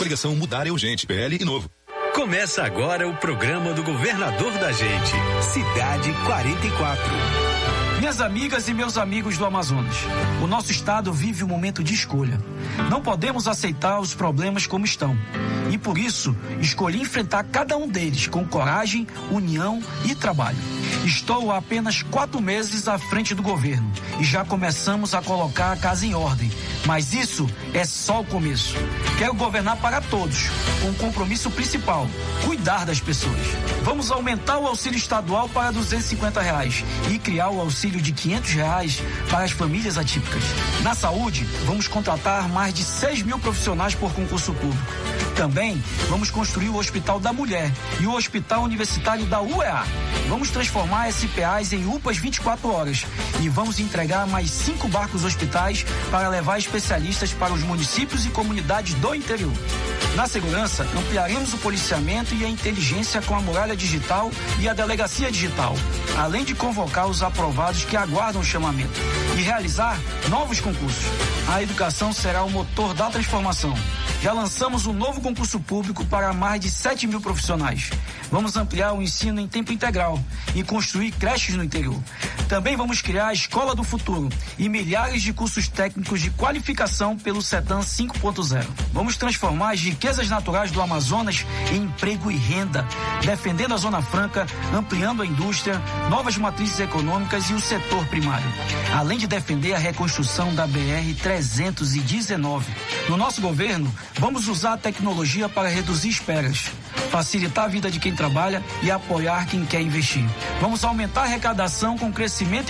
Coligação Mudar é Urgente, PL e Novo. Começa agora o programa do governador da gente, Cidade 44. Minhas amigas e meus amigos do Amazonas, o nosso estado vive um momento de escolha. Não podemos aceitar os problemas como estão. E por isso, escolhi enfrentar cada um deles com coragem, união e trabalho. Estou há apenas 4 meses à frente do governo e já começamos a colocar a casa em ordem. Mas isso é só o começo. Quero governar para todos, com o compromisso principal, cuidar das pessoas. Vamos aumentar o auxílio estadual para R$250 e criar o auxílio de R$500 para as famílias atípicas. Na saúde, vamos contratar mais de 6 mil profissionais por concurso público. Também vamos construir o Hospital da Mulher e o Hospital Universitário da UEA. Vamos transformar SPAs em UPAs 24 horas e vamos entregar mais 5 barcos hospitais para levar especialistas para os municípios e comunidades do interior. Na segurança, ampliaremos o policiamento e a inteligência com a muralha digital e a delegacia digital, além de convocar os aprovados que aguardam o chamamento e realizar novos concursos. A educação será o motor da transformação. Já lançamos um novo concurso público para mais de 7 mil profissionais. Vamos ampliar o ensino em tempo integral e construir creches no interior. Também vamos criar a Escola do Futuro e milhares de cursos técnicos de qualificação pelo CETAM 5.0. Vamos transformar as riquezas naturais do Amazonas em emprego e renda, defendendo a Zona Franca, ampliando a indústria, novas matrizes econômicas e o setor primário. Além de defender a reconstrução da BR-319. No nosso governo, vamos usar a tecnologia para reduzir esperas, facilitar a vida de quem trabalha e apoiar quem quer investir. Vamos aumentar a arrecadação com crescimento